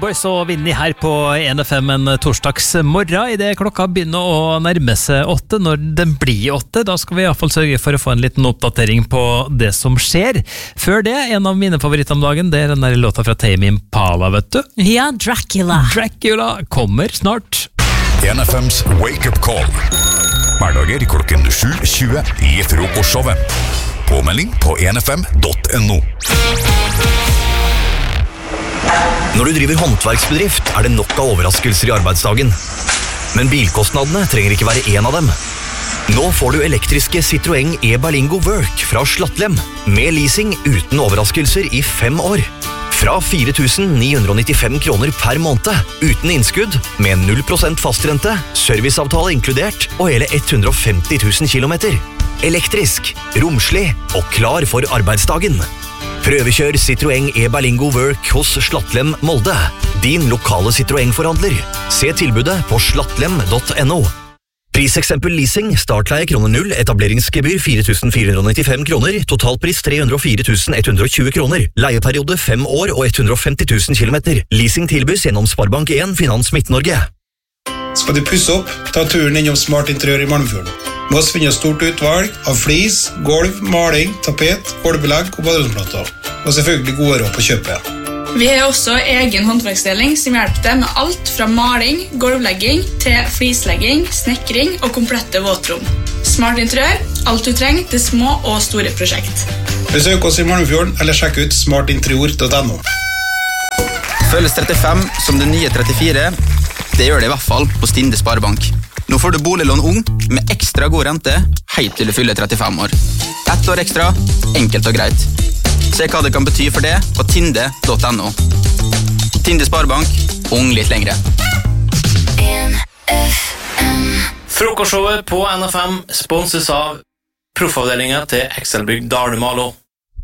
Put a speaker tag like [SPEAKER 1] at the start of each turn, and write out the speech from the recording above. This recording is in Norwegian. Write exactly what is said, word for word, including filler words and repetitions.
[SPEAKER 1] Boys og Vinni her på en F M en torsdagsmorgen. I det klokka begynner å nærme seg åtte. Når den blir åtte, da skal vi i hvert fall sørge for å få en liten oppdatering på det som skjer. Før det, en av mine favoritter om dagen, det er den der låta fra Tame Impala, vet du?
[SPEAKER 2] Ja, Dracula.
[SPEAKER 1] Dracula kommer snart.
[SPEAKER 3] en F M's Wake Up Call. Hverdager klokken sju tjue i frokostshowet. Påmelding på en f m punktum no.
[SPEAKER 4] Når du driver håndverksbedrift, er det nok av overraskelser i arbeidsdagen. Men bilkostnadene trenger ikke være en av dem. Nå får du elektriske Citroën e-Berlingo Work fra Slattlem, med leasing uten overraskelser i fem år. Fra fire tusen ni hundre nittifem kroner per måned, uten innskudd, med null prosent fastrente, serviceavtale inkludert, og hele hundre og femti tusen kilometer. Elektrisk, romslig og klar for arbeidsdagen. Prøvekjør Citroën e-Berlingo Work hos Slattlem Molde, din lokale Citroën-forhandler. Se tilbudet på slattlem punktum no. Priseksempel leasing, startleie kroner null, etableringsgebyr fire tusen fire hundre nittifem kroner, totalpris tre hundre og fire tusen ett hundre og tjue kroner, leieperiode fem år og hundre og femti tusen kilometer. Leasing tilbys gjennom Sparebank en Finans Midt-Norge.
[SPEAKER 5] Skal du pusse opp, ta turen innom Smart Interiør i Malmfjorden. Med oss finner stort utvalg av flis, gulv, maling, tapet, gulvbelegg og baderomsplater. Og selvfølgelig gode råd på kjøpet.
[SPEAKER 6] Vi har også egen håndverksdeling som hjelper deg med alt fra maling, gulvlegging til flislegging, snekring og komplette våtrom. Smart Interiør, alt du trenger til små og store prosjekt.
[SPEAKER 5] Besøk oss i Malmfjorden eller sjekk ut smart interior punktum no.
[SPEAKER 7] Føles trettifem som det nye trettifire. Det gjør det i hvert fall på Stinde Sparebank. Nå får du boliglån ung med ekstra god rente helt til du fyller trettifem år. Ett år ekstra, enkelt og greit. Se hva det kan bety for det på tinde punktum no. Tinde Sparebank, ung litt lengre.
[SPEAKER 8] Frokostshowet på N F M sponses av proffavdelingen til Excel-bygg Darne Malo.